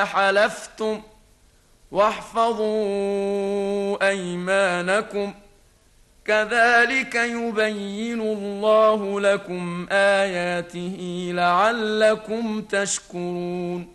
إذا حلفتم واحفظوا أيمانكم كذلك يبين الله لكم آياته لعلكم تشكرون